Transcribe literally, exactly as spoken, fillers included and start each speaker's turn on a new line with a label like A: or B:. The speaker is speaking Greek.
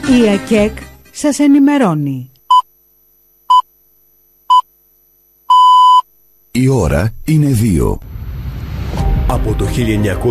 A: Η ΑΚΕΚ σας ενημερώνει.
B: Η ώρα είναι δύο. Από το χίλια εννιακόσια